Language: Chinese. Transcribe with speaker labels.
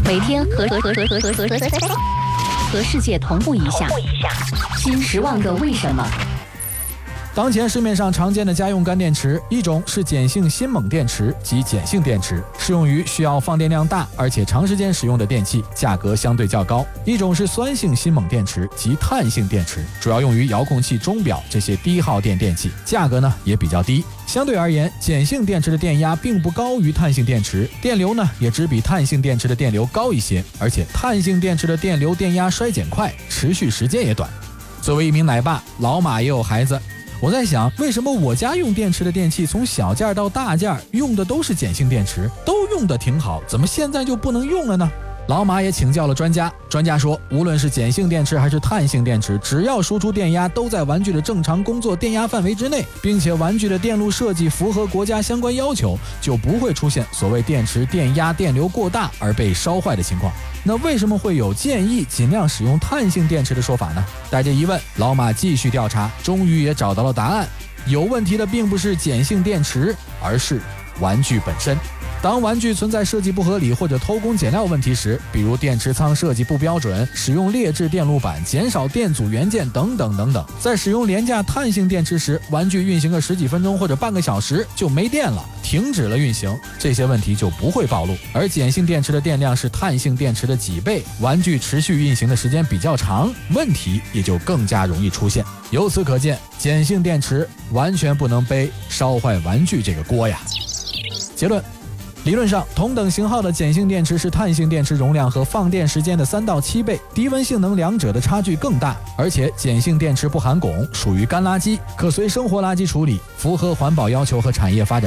Speaker 1: 每天和世界同步一下，新10万个为什么。
Speaker 2: 当前市面上常见的家用干电池，一种是碱性锌锰电池及碱性电池，适用于需要放电量大而且长时间使用的电器，价格相对较高；一种是酸性锌锰电池及碳性电池，主要用于遥控器、钟表这些低耗电电器，价格呢也比较低。相对而言，碱性电池的电压并不高于碳性电池，电流呢也只比碳性电池的电流高一些，而且碳性电池的电流电压衰减快，持续时间也短。作为一名奶爸，老马也有孩子，我在想，为什么我家用电池的电器从小件到大件用的都是碱性电池，都用得挺好，怎么现在就不能用了呢？老马也请教了专家，专家说，无论是碱性电池还是碳性电池，只要输出电压都在玩具的正常工作电压范围之内，并且玩具的电路设计符合国家相关要求，就不会出现所谓电池电压电流过大而被烧坏的情况。那为什么会有建议尽量使用碳性电池的说法呢？带着疑问，老马继续调查，终于也找到了答案。有问题的并不是碱性电池，而是玩具本身。当玩具存在设计不合理或者偷工减料问题时，比如电池仓设计不标准、使用劣质电路板、减少电阻元件等等等等，在使用廉价碳性电池时，玩具运行个10几分钟或者半个小时就没电了，停止了运行，这些问题就不会暴露。而碱性电池的电量是碳性电池的几倍，玩具持续运行的时间比较长，问题也就更加容易出现。由此可见，碱性电池完全不能背烧坏玩具这个锅呀。结论，理论上，同等型号的碱性电池是碳性电池容量和放电时间的3到7倍，低温性能两者的差距更大。而且碱性电池不含汞，属于干垃圾，可随生活垃圾处理，符合环保要求和产业发展